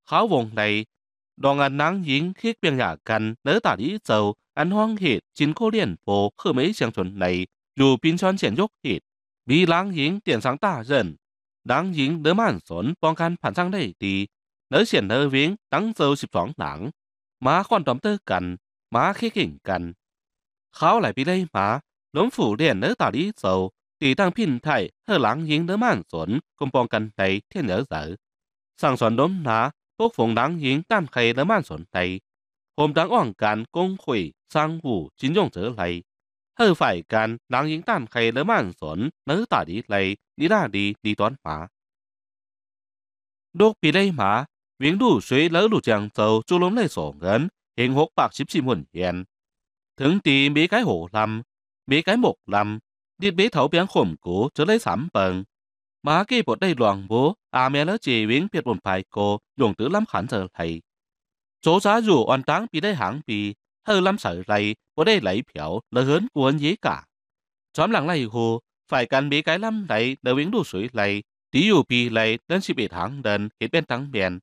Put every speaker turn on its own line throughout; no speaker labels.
khảo vòng này đoàn anh nắng diễn khiết biên nhàกันnỡ tả lý dầu anh hoang hiệt chính cô liên phố khởi mấy sáng chuẩn này dù pin chọn triển dốc hiệt vì lãng diễn tiền sáng tả dần đáng diễn đỡ màn xuân bong can phản sang đây thì nỡ triển nỡ viếng đắng dầu xịp phóng nắng má quan tâm tơ cần má khiết hình cần khảo lại bị đây máล้มphủ liền nỡ tả lý dầu thì tăng pin thầy hơi lãng diễn đỡ màn xuân cùng bong can này thiên nhớ dở sang xuân đốm náพวกฝงดังหญิงต้านใครและม่านสนใจผมดังอ่องการกงขุยสร้างหูจินยงเจอไหลเฮอฝ่ายการดังหญิงต้านใครและม่านสนเนื้อตาดีไหลดีด้าดีดีตอนหมาดกปีได้หมาเวียงดูสวยแล้วดูจังเจ้าจูล้มได้สองเงินเฮงหกปาก14หุ่นเย็นถึงตีมีcái hổ lầmมีcái một lầm đi bế thấu biếng khổm cổ trở lấy sắm bần má kia bột đây loạn bố à mẹ nó chỉ viếng biệt bồn phải cô dùng tử lắm khẩn giờ thầy số giá dù oan táng bị đây hãng bị hơi lắm sợ này bố đây lấy phiếu là hớn cuốn dễ cả chóm lặng này hồ phải cần bị cái lắm này để viếng đủ suối này tí dù bị này đến chỉ bị thắng đền hết bên thắng bèn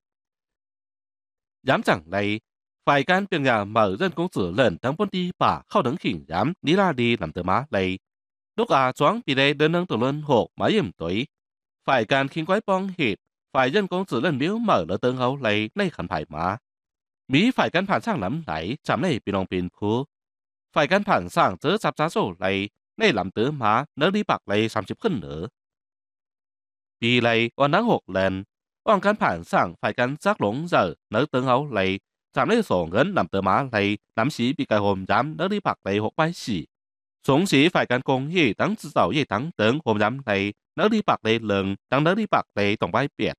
dám chẳng này phải cần tiền nhà mở dân công tử lần thắng quân đi bà không đứng khỉnh dám đi ra đi làm tờ má này lúc à choáng bị đây đơn nâng tờ luân hộ má yểm tuổi phảiการคิงไว้ป้องเหตุฝ่ายยันกงสือเล่นมิ้วเหม่อแล้วเติงเขาไหลในขันไผ่หมามีฝ่ายการผ่านสร้างน้ำไหลจำในปีนองปีนคูฝ่ายการผ่านสร้างเจอจับจ้าโซ่ไหลในลำเตือหมาเนื้อดีปักไหล30ขึ้นเหนือปีไหลวันนั้น6เลนว่างการผ่านสร้างฝ่ายการซักหลงเจอเนื้อเติงเขาไหลจำในส่งเงินลำเตือหมาไหลน้ำสีปีกายโฮมจำเนื้อดีปักไหล6ใบสี่สงสีฝ่ายการกงยี่ตั้งสื่อเสายี่ตั้งเติงโฮมจำไหลnỡ đi bạc đầy lần đang nỡ đi bạc đầy tổng bãi biệt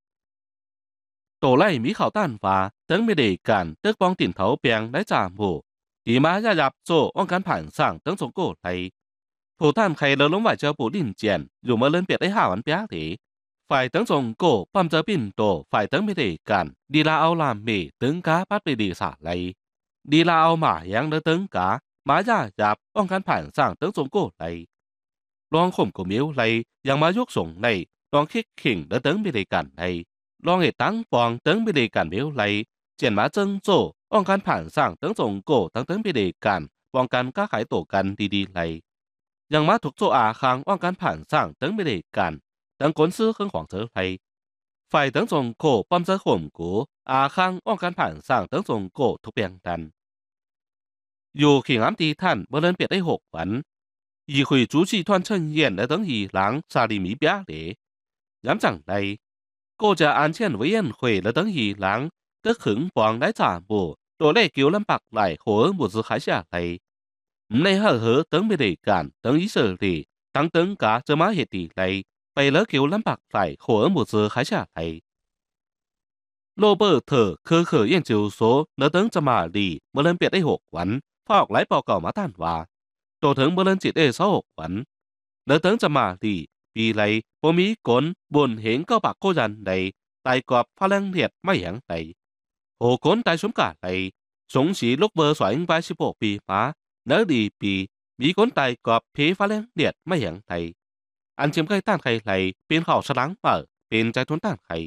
tổ lại mỹ khảo tan và tấn mới để cản tức bong tiền thấu bèn lấy trả mù đi má ra dạp chỗ ông cán phản sang tấn sống cổ thầy phổ tham khay lỡ lống vải cho bổ đình chèn dù mơ lên biệt ấy hảo ăn bé thì phải tấn sống cổ băm giờ pin tổ phải tấn mới để cản đi la ao làm mì tấn cá bắt về đi xả lấy đi la ao mà yang đỡ tấn cá má ra dạp ông cán phản sang tấn sống cổ thầy ลองข่มกูมิ้วไหลยังมายกส่งในลองคิดขิงเดเติงไม่ได้กันในลองเหตุตั้งปองเติงไม่ได้กันมิ้วไหลเจียนมาเจิงโจอ่องการผ่านสร้างเติงส่งโกตั้งเติงไม่ได้กันปองกันก้าขายตัวกันดีๆไหลยังมาถูกโจอาคังอ่องการผ่านสร้างเติงไม่ได้กันเติงกวนซื้อเครื่องของเจอไหลฝ่ายเติงส่งโกปั๊มเจอข่มกูอาคังอ่องการผ่านสร้างเติงส่งโกทุกเปียงดันอยู่ขิงอ้ำตีท่านเมื่อเล่นเปียดได้6วัน议会主席团陈演的等议郎沙利米表列，任长内国家安全委员会的等议郎得肯帮来查部，多来叫人白来和物资开下来，唔嚟呵等ไม่ได้กัน等以色列等等家จะมาเหตุ嚟ไปแล้ว叫人白来和物资开下来。โรเบิร์ตเคย研究所那等จะมาลีเมื่อเล่นเปียดได้6วันฝากหลายปอเก่ามาต้านว่า ตัวถึงเมื่อเล่นจิตได้6วันเนื้อถึงจะมาดีปีไรบ่มีกลบนเห็นก็ปักโคยันใดตายกอบพลังเทียดไม่อย่างใดโหกลตายสมกาใดสงสีลูกเบอร์สวยไป16ปีมาเนื้อดีปีมีกลตายกอบเพพลังเทียดไม่อย่างใดอันเชื่อมใกล้ต้านใครไหลเป็นข่าวสลังเปิดเป็นใจทุนต้านใคร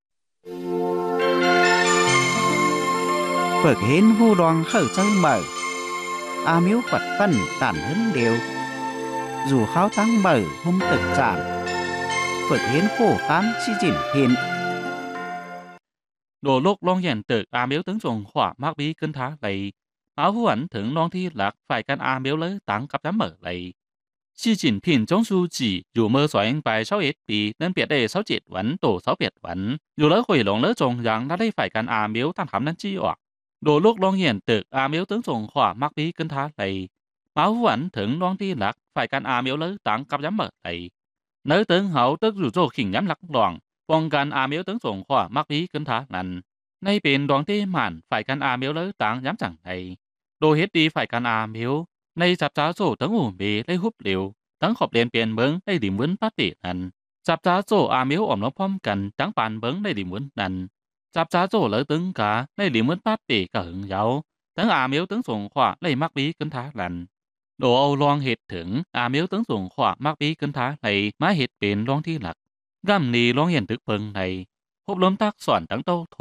ฝึกเห็นหูดองเข้าเจ้าเมื่ออามิวปัดปั้นต่านเฮินเดียวdù kháo tăng mở hôm thực trạngฝึกเห็นโคค้ามชี้จินเห็น
đồ lúc long hiện tự à miếu tướng trùng hỏa mắc bí cân thá lầy áo hữu ảnh thưởng long thi lạc phải căn à miếu lấy tăng cặp đám mở lầy Xi Jinping trong su chỉ dù mơ xoay bài 6 ít bị nên biệt đề 6 7 vẫn tổ 6 biệt vẫn dù lỡ hủy lộn lỡ trùng rằng đã đây phải căn à miếu tam khám nên chi hoặc đồ lúc long hiện tự à miếu tướng trùng hỏa mắc bí cân thá lầy áo hữu ảnh thưởng long thi lạc phải căn à miếu lấy tăng cặp đám mở lầy nếu tướng hậu tức dù cho khỉnh nhắm lạc đoànป้องกันอาเมียวตั้งส่งขวามักบีกันทานั้นในเป็นดวงที่มันฝ่ายกันอาเมียวเลยต่างย้ำจังในโดยเฮ็ดดีฝ่ายกันอาเมียวในสับจ้าโซ่ตั้งหูเบได้ฮุบเหลวตั้งขอบเรียนเปลี่ยนเบิ้งได้ดิ่มเวิ้นปัดเปนั้นสับจ้าโซ่อาเมียวอ่อมล้อมพร้อมกันตั้งปานเบิ้งได้ดิ่มเวิ้นนั้นสับจ้าโซ่เลยตึงกาได้ดิ่มเวิ้นปัดเปกะหึงเยาตั้งอาเมียวตั้งส่งขวาได้มักบีกันทานั้นโดเอาลองเฮ็ดถึงอาเมียวตั้งส่งขวามักบีกันทาในมาเฮ็ดเป็นลองที่หลัก gam ni long hiện thực phần này hộp lớn tác soạn trắng tâu